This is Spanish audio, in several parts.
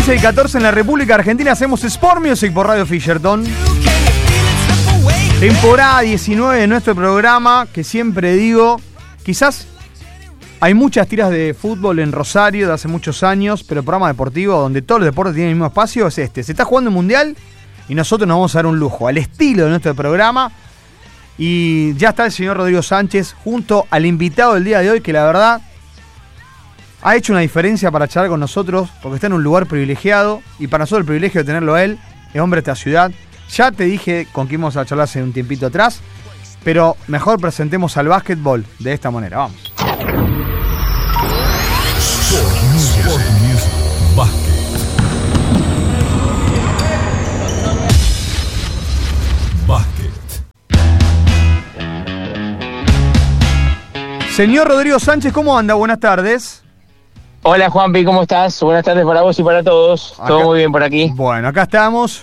15 y 14 en la República Argentina. Hacemos Sport Music por Radio Fisherton. Temporada 19 de nuestro programa, que siempre digo, quizás hay muchas tiras de fútbol en Rosario de hace muchos años, pero el programa deportivo donde todos los deportes tienen el mismo espacio es este. Se está jugando el Mundial y nosotros nos vamos a dar un lujo, al estilo de nuestro programa. Y ya está el señor Rodrigo Sánchez junto al invitado del día de hoy, que la verdad ha hecho una diferencia para charlar con nosotros, porque está en un lugar privilegiado, y para nosotros el privilegio de tenerlo a él, es hombre de esta ciudad. Ya te dije con quién vamos a charlar hace un tiempito atrás, pero mejor presentemos al básquetbol de esta manera. Vamos. Señor Rodrigo Sánchez, ¿cómo anda? Buenas tardes. Hola Juanpi, ¿cómo estás? Buenas tardes para vos y para todos. Acá, todo muy bien por aquí. Bueno, acá estamos,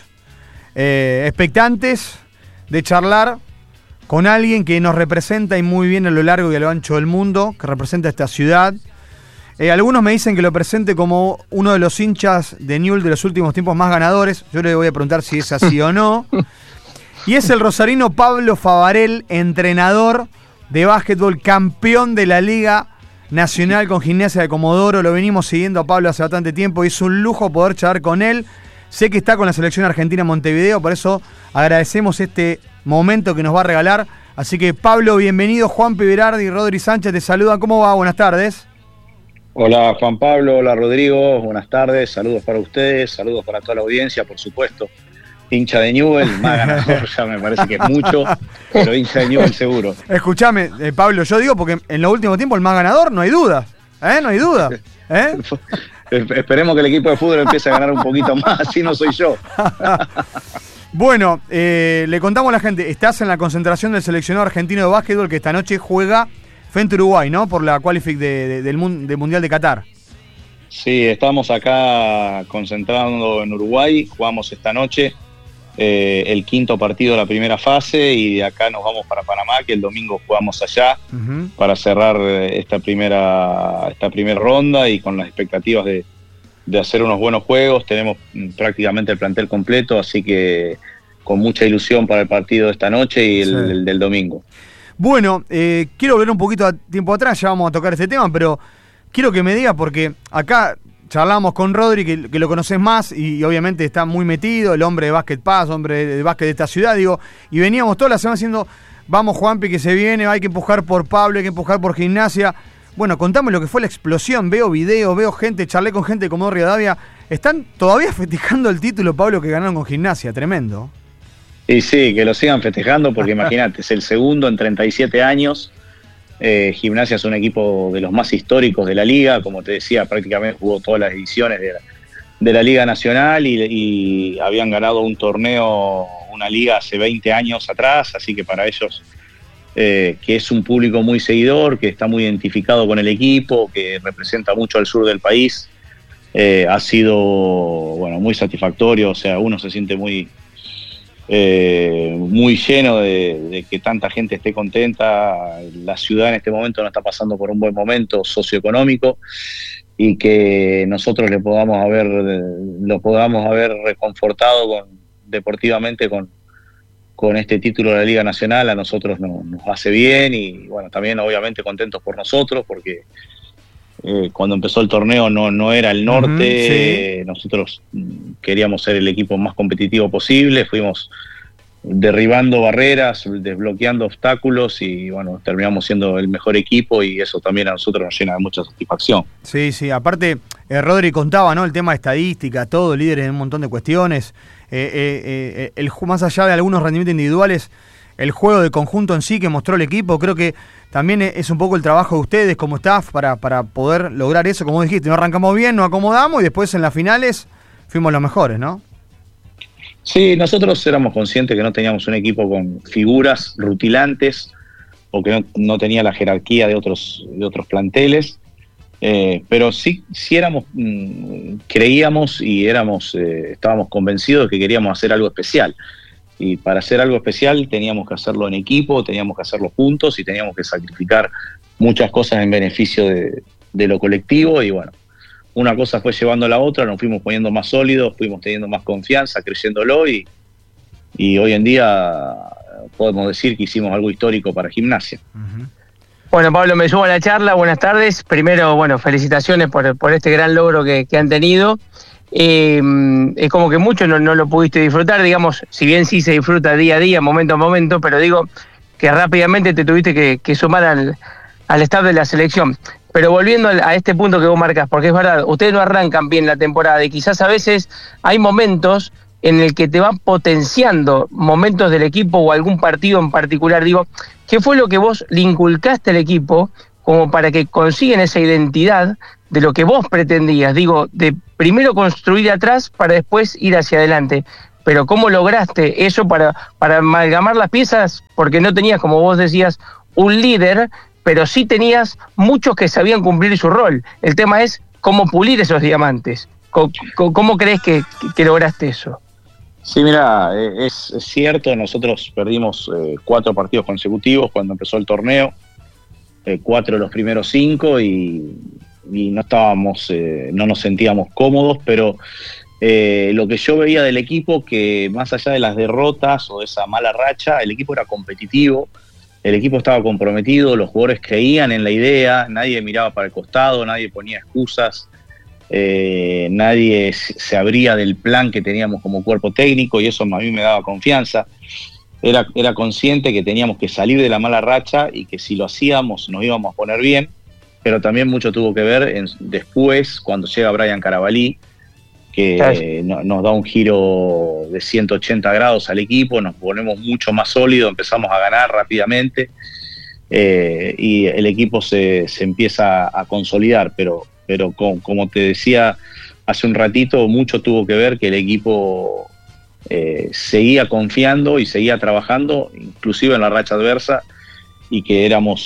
expectantes de charlar con alguien que nos representa y muy bien a lo largo y a lo ancho del mundo, que representa esta ciudad. Algunos me dicen que lo presente como uno de los hinchas de Newell's de los últimos tiempos más ganadores. Yo le voy a preguntar si es así o no. Y es el rosarino Pablo Favarel, entrenador de básquetbol, campeón de la Liga Nacional con Gimnasia de Comodoro. Lo venimos siguiendo a Pablo hace bastante tiempo y es un lujo poder charlar con él. Sé que está con la selección argentina en Montevideo, por eso agradecemos este momento que nos va a regalar. Así que Pablo, bienvenido. Juanpi Berardi y Rodri Sánchez te saludan. ¿Cómo va? Buenas tardes. Hola Juan Pablo, hola Rodrigo, buenas tardes. Saludos para ustedes, saludos para toda la audiencia, por supuesto. Hincha de Newell's, más ganador ya me parece que es mucho, pero hincha de Newell's seguro. Escuchame, Pablo, yo digo porque en los últimos tiempos el más ganador, no hay duda. No hay duda. Esperemos que el equipo de fútbol empiece a ganar un poquito más, así no soy yo. Bueno, le contamos a la gente, estás en la concentración del seleccionado argentino de básquetbol que esta noche juega frente a Uruguay, ¿no? Por la qualific del Mundial de Qatar. Sí, estamos acá concentrando en Uruguay, jugamos esta noche el quinto partido de la primera fase y de acá nos vamos para Panamá, que el domingo jugamos allá para cerrar esta primera ronda y con las expectativas de hacer unos buenos juegos. Tenemos prácticamente el plantel completo, así que con mucha ilusión para el partido de esta noche y el del domingo. Bueno, quiero volver un poquito a tiempo atrás, ya vamos a tocar este tema, pero quiero que me digas, porque acá charlamos con Rodri, que lo conoces más y obviamente está muy metido, el hombre de Basket Pass, hombre de básquet de esta ciudad, digo, y veníamos toda la semana diciendo, vamos Juanpi que se viene, hay que empujar por Pablo, hay que empujar por Gimnasia. Bueno, contame lo que fue la explosión, veo videos, veo gente, charlé con gente como Rivadavia, están todavía festejando el título, Pablo, que ganaron con Gimnasia, tremendo. Y sí, que lo sigan festejando porque imagínate, es el segundo en 37 años. Gimnasia es un equipo de los más históricos de la liga, como te decía, prácticamente jugó todas las ediciones de la Liga Nacional y habían ganado un torneo, una liga hace 20 años atrás, así que para ellos, que es un público muy seguidor, que está muy identificado con el equipo, que representa mucho al sur del país, ha sido muy satisfactorio, o sea, uno se siente muy lleno de que tanta gente esté contenta. La ciudad en este momento no está pasando por un buen momento socioeconómico y que nosotros lo podamos haber reconfortado deportivamente con este título de la Liga Nacional. A nosotros nos hace bien y bueno, también obviamente contentos por nosotros porque cuando empezó el torneo no era el norte, sí. Nosotros queríamos ser el equipo más competitivo posible, fuimos derribando barreras, desbloqueando obstáculos y bueno, terminamos siendo el mejor equipo y eso también a nosotros nos llena de mucha satisfacción. Sí, aparte Rodri contaba, ¿no? El tema de estadística, todo, líderes en un montón de cuestiones, más allá de algunos rendimientos individuales, el juego de conjunto en sí que mostró el equipo, creo que también es un poco el trabajo de ustedes como staff para poder lograr eso, como dijiste, no arrancamos bien, nos acomodamos y después en las finales fuimos los mejores, ¿no? Sí, nosotros éramos conscientes que no teníamos un equipo con figuras rutilantes o que no tenía la jerarquía de otros planteles, pero sí creíamos y estábamos convencidos de que queríamos hacer algo especial. Y para hacer algo especial teníamos que hacerlo en equipo, teníamos que hacerlo juntos y teníamos que sacrificar muchas cosas en beneficio de lo colectivo. Y bueno, una cosa fue llevando a la otra, nos fuimos poniendo más sólidos, fuimos teniendo más confianza, creyéndolo y hoy en día podemos decir que hicimos algo histórico para Gimnasia. Uh-huh. Bueno, Pablo, me sumo a la charla, buenas tardes. Primero, bueno, felicitaciones por este gran logro que han tenido. Es como que mucho no lo pudiste disfrutar, digamos, si bien sí se disfruta día a día, momento a momento, pero digo que rápidamente te tuviste que sumar al staff de la selección. Pero volviendo a este punto que vos marcás, porque es verdad, ustedes no arrancan bien la temporada y quizás a veces hay momentos en el que te van potenciando momentos del equipo o algún partido en particular. Digo, ¿qué fue lo que vos le inculcaste al equipo como para que consigan esa identidad de lo que vos pretendías? Digo, de primero construir atrás para después ir hacia adelante. Pero ¿cómo lograste eso para amalgamar las piezas? Porque no tenías, como vos decías, un líder, pero sí tenías muchos que sabían cumplir su rol. El tema es cómo pulir esos diamantes. ¿Cómo crees que lograste eso? Sí, mira, es cierto, nosotros perdimos 4 partidos consecutivos cuando empezó el torneo, 4 de los primeros 5 y no estábamos, no nos sentíamos cómodos, pero lo que yo veía del equipo, que más allá de las derrotas o de esa mala racha, el equipo era competitivo, el equipo estaba comprometido, los jugadores creían en la idea, nadie miraba para el costado, nadie ponía excusas, nadie se abría del plan que teníamos como cuerpo técnico y eso a mí me daba confianza. Era consciente que teníamos que salir de la mala racha y que si lo hacíamos nos íbamos a poner bien, pero también mucho tuvo que ver después cuando llega Brian Carabalí, que nos da un giro de 180 grados al equipo, nos ponemos mucho más sólidos, empezamos a ganar rápidamente y el equipo se empieza a consolidar, pero como te decía hace un ratito, mucho tuvo que ver que el equipo seguía confiando y seguía trabajando, inclusive en la racha adversa, y que éramos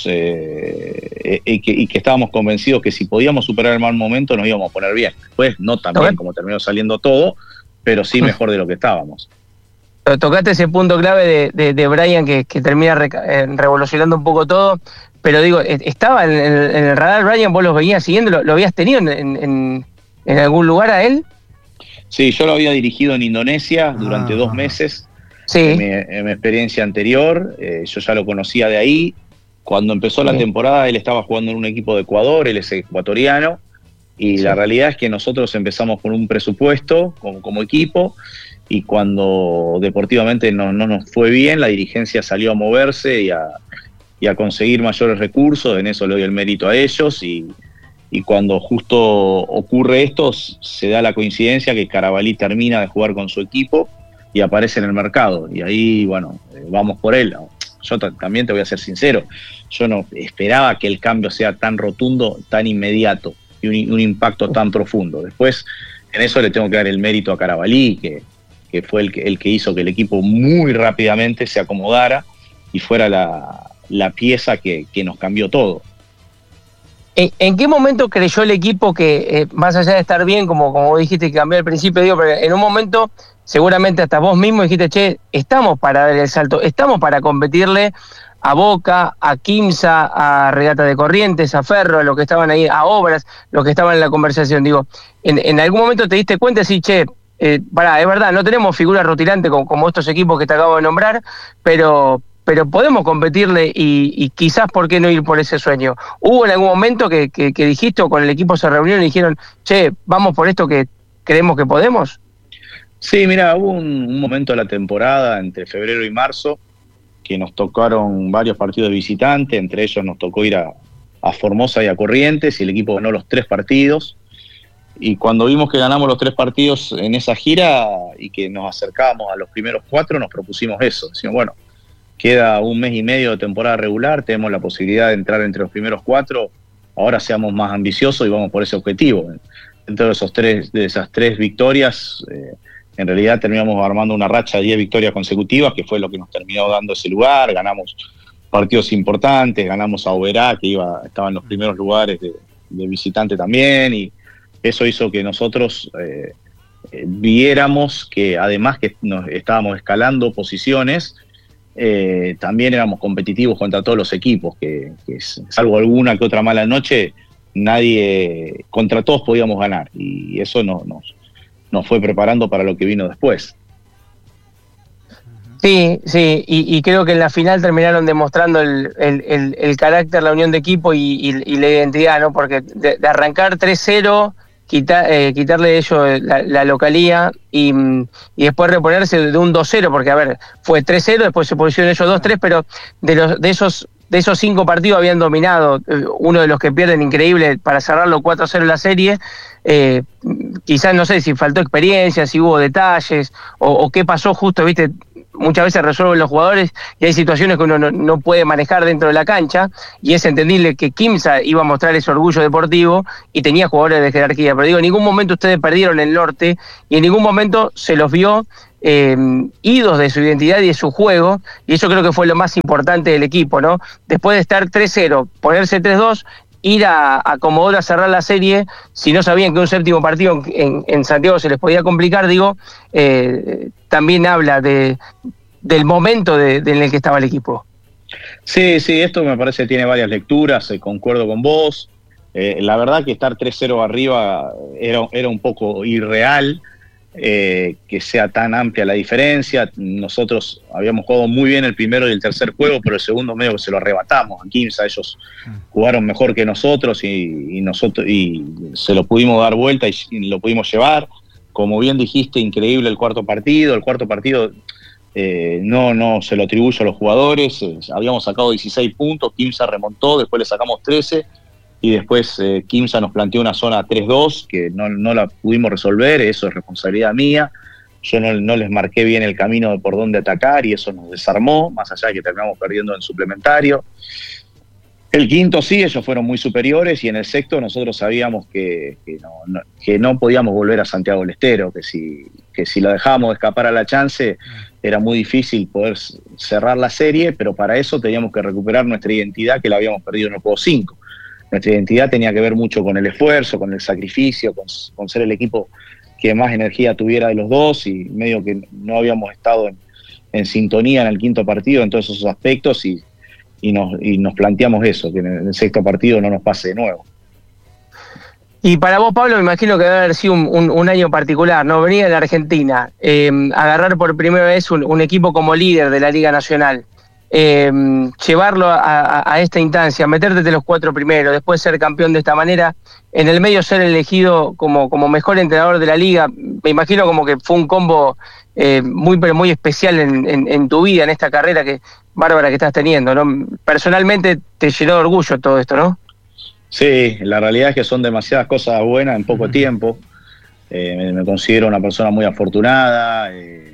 y que estábamos convencidos que si podíamos superar el mal momento nos íbamos a poner bien. Después no tan bien como terminó saliendo todo, pero sí mejor de lo que estábamos. Tocaste ese punto clave de Brian que termina revolucionando un poco todo, pero digo, ¿estaba en el radar Brian? ¿Vos los venías siguiendo? ¿Lo habías tenido en algún lugar a él? Sí, yo lo había dirigido en Indonesia durante 2 meses. Sí. En mi experiencia anterior, yo ya lo conocía de ahí. Cuando empezó la temporada, él estaba jugando en un equipo de Ecuador, él es ecuatoriano, y la realidad es que nosotros empezamos con un presupuesto como equipo, y cuando deportivamente no nos fue bien, la dirigencia salió a moverse y a conseguir mayores recursos, en eso le doy el mérito a ellos, y cuando justo ocurre esto, se da la coincidencia que Carabalí termina de jugar con su equipo y aparece en el mercado, y ahí, bueno, vamos por él. Yo también te voy a ser sincero, yo no esperaba que el cambio sea tan rotundo, tan inmediato, y un impacto tan profundo. Después, en eso le tengo que dar el mérito a Carabalí, que fue el que hizo que el equipo muy rápidamente se acomodara y fuera la pieza que nos cambió todo. ¿En qué momento creyó el equipo que, más allá de estar bien, como dijiste que cambió al principio, digo, pero en un momento seguramente hasta vos mismo dijiste, che, estamos para dar el salto, estamos para competirle a Boca, a Quimsa, a Regata de Corrientes, a Ferro, a los que estaban ahí, a Obras, los que estaban en la conversación? Digo, ¿en algún momento te diste cuenta, sí, che, es verdad, no tenemos figuras rutilantes como estos equipos que te acabo de nombrar, pero podemos competirle y quizás por qué no ir por ese sueño? ¿Hubo en algún momento que dijiste o con el equipo se reunieron y dijeron, che, vamos por esto que creemos que podemos? Sí, mira, hubo un momento de la temporada entre febrero y marzo que nos tocaron varios partidos de visitante, entre ellos nos tocó ir a Formosa y a Corrientes, y el equipo ganó los 3 partidos. Y cuando vimos que ganamos los 3 partidos en esa gira y que nos acercábamos a los primeros 4, nos propusimos eso. Decimos, bueno, queda 1 mes y medio de temporada regular, tenemos la posibilidad de entrar entre los primeros 4, ahora seamos más ambiciosos y vamos por ese objetivo. Dentro de esas 3 victorias, en realidad terminamos armando una racha de 10 victorias consecutivas, que fue lo que nos terminó dando ese lugar. Ganamos partidos importantes, ganamos a Oberá, que estaba en los primeros lugares de visitante también, y eso hizo que nosotros viéramos que además que nos estábamos escalando posiciones, también éramos competitivos contra todos los equipos, que salvo alguna que otra mala noche, contra todos podíamos ganar, y eso nos fue preparando para lo que vino después. Sí, y creo que en la final terminaron demostrando el carácter, la unión de equipo y la identidad, ¿no? Porque de arrancar 3-0, quitarle de ellos la localía y después reponerse de un 2-0, porque a ver, fue 3-0, después se pusieron ellos 2-3, pero de esos 5 partidos habían dominado, uno de los que pierden increíble para cerrarlo 4-0 la serie. Quizás no sé si faltó experiencia, si hubo detalles o qué pasó justo, viste, muchas veces resuelven los jugadores y hay situaciones que uno no puede manejar dentro de la cancha, y es entendible que Quimsa iba a mostrar ese orgullo deportivo y tenía jugadores de jerarquía, pero digo, en ningún momento ustedes perdieron el norte y en ningún momento se los vio idos de su identidad y de su juego, y eso creo que fue lo más importante del equipo, ¿no? Después de estar 3-0, ponerse 3-2, ir a Comodoro a cerrar la serie, si no sabían que un séptimo partido en Santiago se les podía complicar, digo, también habla del momento en el que estaba el equipo. Sí, esto me parece que tiene varias lecturas, concuerdo con vos. La verdad que estar 3-0 arriba era un poco irreal, que sea tan amplia la diferencia. Nosotros habíamos jugado muy bien el primero y el tercer juego, pero el segundo medio que se lo arrebatamos a Quimsa. Ellos jugaron mejor que nosotros y se lo pudimos dar vuelta y lo pudimos llevar. Como bien dijiste, increíble el cuarto partido. El cuarto partido no se lo atribuyo a los jugadores. Habíamos sacado 16 puntos, Quimsa remontó, después le sacamos 13 y después Quimsa nos planteó una zona 3-2 que no la pudimos resolver. Eso es responsabilidad mía. Yo no les marqué bien el camino de por dónde atacar y eso nos desarmó, más allá de que terminamos perdiendo en suplementario. El quinto sí, ellos fueron muy superiores, y en el sexto nosotros sabíamos que no podíamos volver a Santiago del Estero, que si lo dejábamos escapar a la chance era muy difícil poder cerrar la serie, pero para eso teníamos que recuperar nuestra identidad, que la habíamos perdido en el juego 5. Nuestra identidad tenía que ver mucho con el esfuerzo, con el sacrificio, con ser el equipo que más energía tuviera de los dos, y medio que no habíamos estado en sintonía en el quinto partido en todos esos aspectos, y nos planteamos eso, que en el sexto partido no nos pase de nuevo. Y para vos, Pablo, me imagino que debe haber sido un año particular, ¿no? Venir de la Argentina, agarrar por primera vez un equipo como líder de la Liga Nacional, llevarlo a esta instancia, meterte entre los 4 primeros, después ser campeón de esta manera, en el medio ser elegido como mejor entrenador de la liga. Me imagino como que fue un combo muy especial en tu vida, en esta carrera bárbara que estás teniendo, ¿no? Personalmente te llenó de orgullo todo esto, ¿no? Sí, la realidad es que son demasiadas cosas buenas en poco tiempo. Me considero una persona muy afortunada,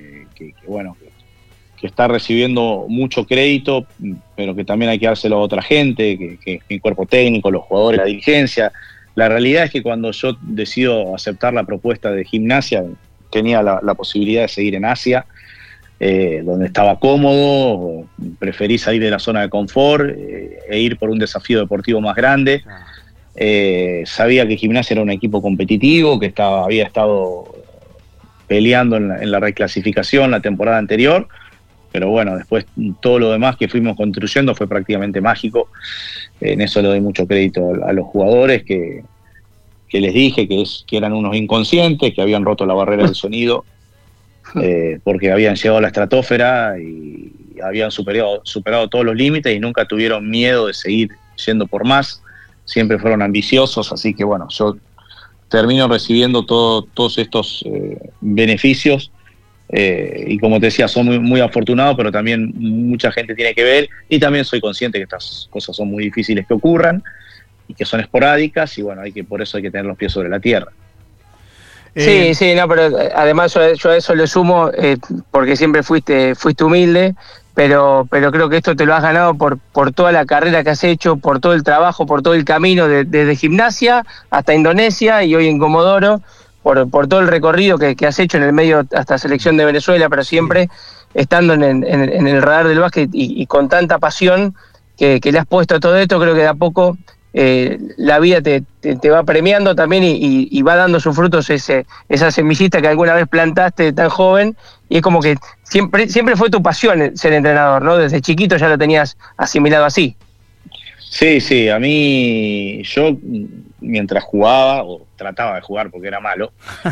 que está recibiendo mucho crédito, pero que también hay que dárselo a otra gente, que mi cuerpo técnico, los jugadores, la dirigencia. La realidad es que cuando yo decido aceptar la propuesta de Gimnasia, tenía la posibilidad de seguir en Asia, donde estaba cómodo. Preferí salir de la zona de confort e ir por un desafío deportivo más grande. Sabía que Gimnasia era un equipo competitivo, que había estado peleando en la reclasificación la temporada anterior, pero bueno, después todo lo demás que fuimos construyendo fue prácticamente mágico. En eso le doy mucho crédito a los jugadores, que les dije que eran unos inconscientes, que habían roto la barrera del sonido, porque habían llegado a la estratosfera y habían superado todos los límites y nunca tuvieron miedo de seguir yendo por más. Siempre fueron ambiciosos, así que bueno, yo termino recibiendo todos estos beneficios, y como te decía, son muy afortunados, pero también mucha gente tiene que ver, y también soy consciente que estas cosas son muy difíciles que ocurran y que son esporádicas, y bueno, por eso hay que tener los pies sobre la tierra. Sí, no, pero además yo a eso le sumo, porque siempre fuiste humilde, pero creo que esto te lo has ganado por toda la carrera que has hecho, por todo el trabajo, por todo el camino desde Gimnasia hasta Indonesia y hoy en Comodoro, por todo el recorrido que has hecho en el medio hasta Selección de Venezuela, pero siempre estando en el radar del básquet y con tanta pasión que le has puesto a todo esto. Creo que de a poco la vida te va premiando también y va dando sus frutos esa semillita que alguna vez plantaste tan joven, y es como que siempre fue tu pasión ser entrenador, ¿no? Desde chiquito ya lo tenías asimilado así. Sí, a mí yo mientras jugaba, o trataba de jugar porque era malo,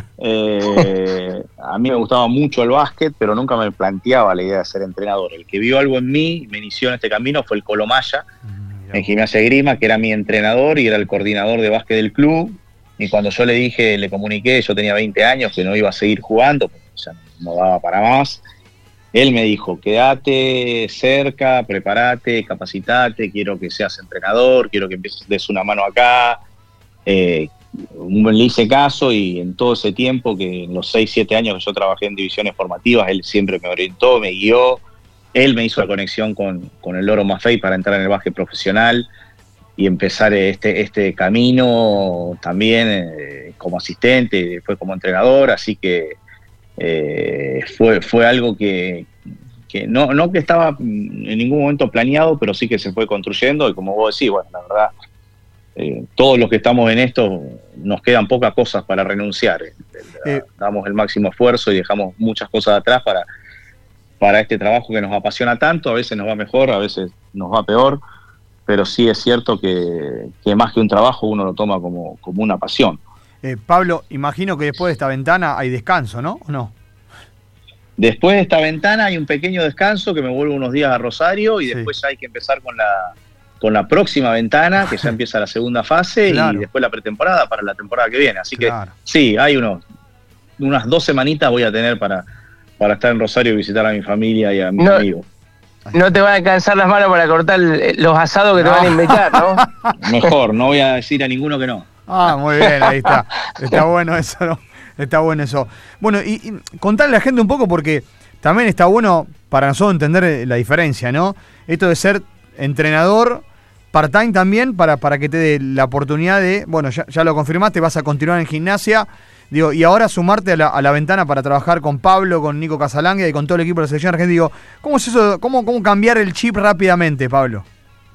a mí me gustaba mucho el básquet, pero nunca me planteaba la idea de ser entrenador. El que vio algo en mí y me inició en este camino fue el Colo Maya, en Gimnasia de Grima, que era mi entrenador y era el coordinador de básquet del club. Y cuando yo le comuniqué, yo tenía 20 años, que no iba a seguir jugando, porque ya no daba para más. Él me dijo, quédate cerca, prepárate, capacitate, quiero que seas entrenador, quiero que empieces, des una mano acá. Le hice caso y en todo ese tiempo, que en los 6, 7 años que yo trabajé en divisiones formativas, él siempre me orientó, me guió. Él me hizo la conexión con el Loro Maffei para entrar en el básquet profesional y empezar este camino también como asistente y después como entrenador, así que fue algo que no que estaba en ningún momento planeado, pero sí que se fue construyendo y como vos decís, bueno, la verdad, todos los que estamos en esto nos quedan pocas cosas para renunciar, damos el máximo esfuerzo y dejamos muchas cosas atrás para este trabajo que nos apasiona tanto. A veces nos va mejor, a veces nos va peor, pero sí es cierto que más que un trabajo uno lo toma como una pasión. Pablo, imagino que después de esta ventana hay descanso, ¿no? ¿O no? Después de esta ventana hay un pequeño descanso, que me vuelvo unos días a Rosario y después ya hay que empezar con la próxima ventana, que ya empieza la segunda fase, claro. Y después la pretemporada para la temporada que viene. Así claro. Que sí, hay unas 2 semanitas voy a tener para estar en Rosario y visitar a mi familia y a mis amigos. No te van a alcanzar las manos para cortar los asados que te van a invitar, ¿no? Mejor, no voy a decir a ninguno que no. Ah, muy bien, ahí está. Está bueno eso, ¿no? Está bueno eso. Bueno, y contarle a la gente un poco, porque también está bueno para nosotros entender la diferencia, ¿no? Esto de ser entrenador part-time también, para que te dé la oportunidad de, bueno, ya lo confirmaste, vas a continuar en Gimnasia, digo, y ahora sumarte a la ventana para trabajar con Pablo, con Nico Casalanguia y con todo el equipo de la selección argentina. Digo, ¿cómo es eso? ¿Cómo cambiar el chip rápidamente, Pablo?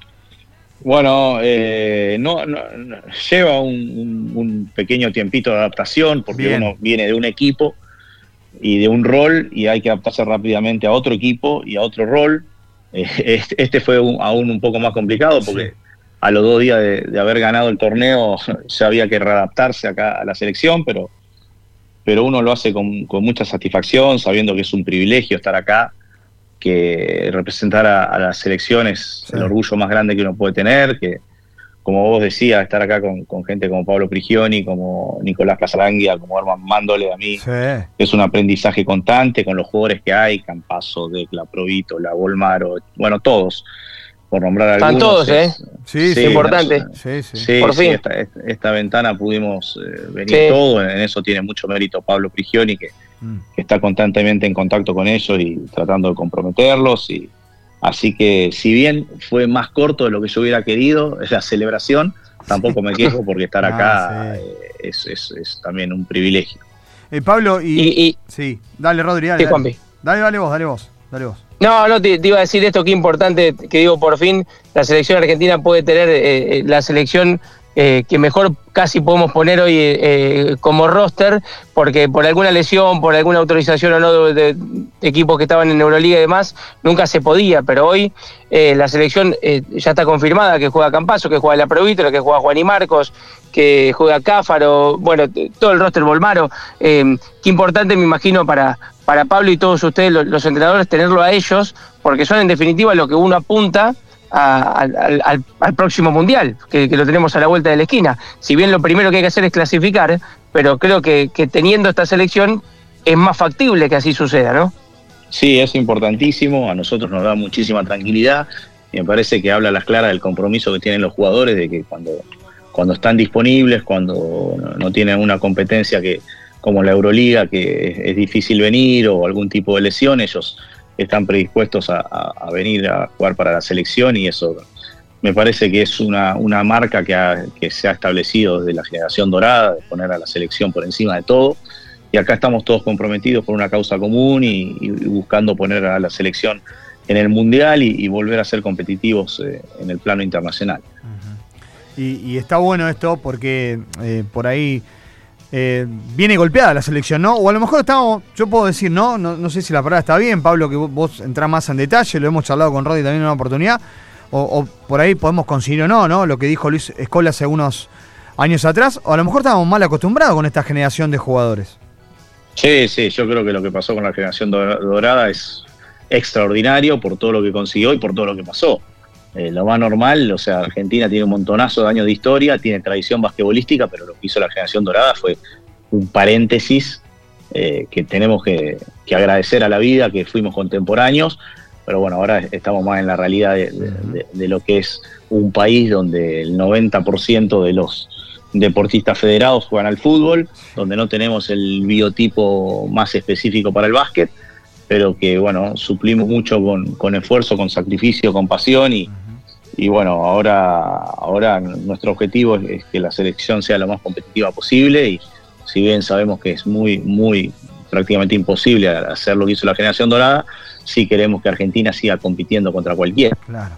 Bueno, no, lleva un pequeño tiempito de adaptación, porque uno viene de un equipo y de un rol y hay que adaptarse rápidamente a otro equipo y a otro rol. Este fue aún un poco más complicado porque a los 2 días de haber ganado el torneo ya había que readaptarse acá a la selección, pero uno lo hace con mucha satisfacción, sabiendo que es un privilegio estar acá, que representar a las selecciones es el orgullo más grande que uno puede tener, que como vos decías, estar acá con gente como Pablo Prigioni, como Nicolás Casalanguia, como Herman Mándole, a mí es un aprendizaje constante con los jugadores que hay, Campazzo, Decla, Provito, La Volmaro, bueno, todos, por nombrar algunos. Están todos, Sí, es importante. Sí, por fin. Esta ventana pudimos venir todos, en eso tiene mucho mérito Pablo Prigioni, que está constantemente en contacto con ellos y tratando de comprometerlos. Así que, si bien fue más corto de lo que yo hubiera querido, la celebración, tampoco me quejo porque estar acá es también un privilegio. Pablo, sí, dale, Rodri, dale vos. No, te iba a decir esto, qué importante, que digo, por fin la selección argentina puede tener la selección que mejor casi podemos poner hoy como roster, porque por alguna lesión, por alguna autorización o no de equipos que estaban en Euroliga y demás, nunca se podía, pero hoy la selección ya está confirmada, que juega Campazzo, que juega La Provito, que juega Juan y Marcos, que juega Cáfaro, bueno, todo el roster Volmaro. Qué importante, me imagino, para Pablo y todos ustedes, los entrenadores, tenerlo a ellos, porque son en definitiva lo que uno apunta al próximo mundial, que lo tenemos a la vuelta de la esquina. Si bien lo primero que hay que hacer es clasificar, pero creo que teniendo esta selección es más factible que así suceda, ¿no? Sí, es importantísimo, a nosotros nos da muchísima tranquilidad y me parece que habla a las claras del compromiso que tienen los jugadores, de que cuando están disponibles, cuando no tienen una competencia como la Euroliga, que es difícil venir, o algún tipo de lesión, ellos están predispuestos a venir a jugar para la selección, y eso me parece que es una marca que se ha establecido desde la generación dorada, de poner a la selección por encima de todo, y acá estamos todos comprometidos por una causa común y buscando poner a la selección en el Mundial y volver a ser competitivos en el plano internacional. Y está bueno esto porque por ahí viene golpeada la selección, ¿no? O a lo mejor yo puedo decir, no sé si la palabra está bien, Pablo, que vos entrás más en detalle, lo hemos charlado con Rodri también en una oportunidad, o por ahí podemos coincidir o no, lo que dijo Luis Escola hace años atrás, o a lo mejor estábamos mal acostumbrados con esta generación de jugadores. Sí, yo creo que lo que pasó con la generación dorada es extraordinario por todo lo que consiguió y por todo lo que pasó. Lo más normal, o sea, Argentina tiene un montonazo de años de historia, tiene tradición basquetbolística, pero lo que hizo la generación dorada fue un paréntesis que tenemos que agradecer a la vida, que fuimos contemporáneos, pero bueno, ahora estamos más en la realidad de lo que es un país donde el 90% de los deportistas federados juegan al fútbol, donde no tenemos el biotipo más específico para el básquet, pero que bueno, suplimos mucho con esfuerzo, con sacrificio, con pasión y bueno, ahora nuestro objetivo es que la selección sea lo más competitiva posible y si bien sabemos que es muy prácticamente imposible hacer lo que hizo la generación dorada, sí queremos que Argentina siga compitiendo contra cualquiera. Claro.